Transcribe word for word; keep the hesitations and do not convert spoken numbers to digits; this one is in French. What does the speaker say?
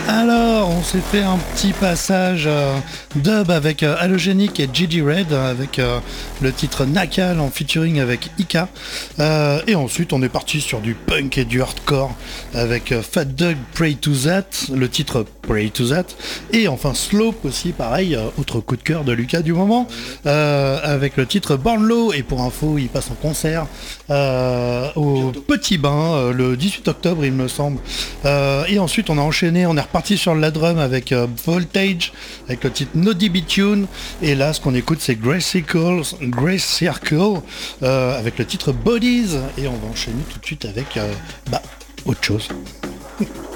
Alors, on s'est fait un petit passage euh, dub avec euh, Halogenic et Gigi Red euh, avec euh, le titre Nakal en featuring avec Ika. Euh, et ensuite, on est parti sur du punk et du hardcore avec euh, Fat Dog Pray to That, le titre Pray to That. Et enfin Slope aussi, pareil, euh, autre coup de cœur de Lucas du moment, euh, avec le titre Born Low. Et pour info, il passe en concert euh, au Petit Bain euh, le dix-huit octobre, il me semble. Euh, et ensuite, on a enchaîné, on est reparti sur la drum avec euh, Voltage, avec le titre No D B Tune. Et là, ce qu'on écoute, c'est Grace Circle, Grace Circle euh, avec le titre Bodies. Et on va enchaîner tout de suite avec euh, bah, autre chose.